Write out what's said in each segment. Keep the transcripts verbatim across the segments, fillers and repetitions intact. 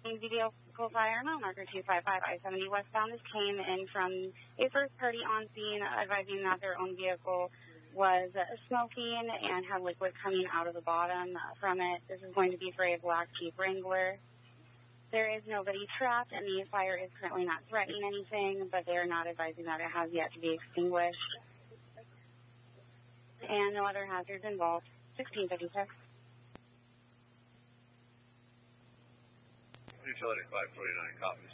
Vehicle fire, mile marker two five five I seventy westbound. This came in from a first party on scene advising that their own vehicle was uh, smoking and had liquid coming out of the bottom from it. This is going to be for a black Jeep Wrangler. There is nobody trapped, and the fire is currently not threatening anything, but they are not advising that it has yet to be extinguished. And no other hazards involved. sixteen fifty-six. Utility five forty-nine, copies.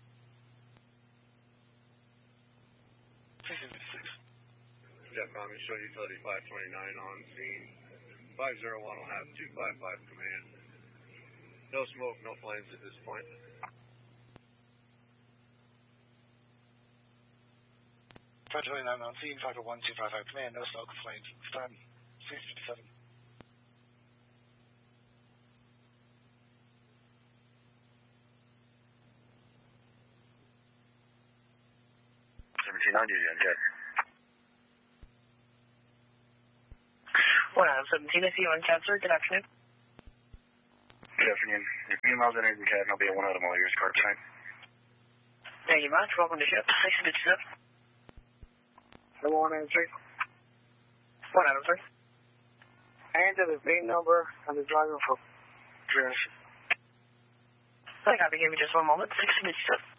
sixteen fifty-six. Jeff Army, show utility five twenty-nine on scene. five oh one will have two five five command. No smoke, no flames at this point. five twenty-nine on scene, five oh one, two five five command, no smoke, flames. Stand, six fifty-seven. seventeen ninety on jet. one out of seventeen, I see you on cat, sir. Good afternoon. Good afternoon. Your female's entering the cat, and I'll be at one out of all yours car tonight. Thank you much. Welcome to ship. six fifty-seven. Hello, one out of three. one out of three. I entered the plate number and the driver for clearance. I got to give me just one moment. six fifty-seven.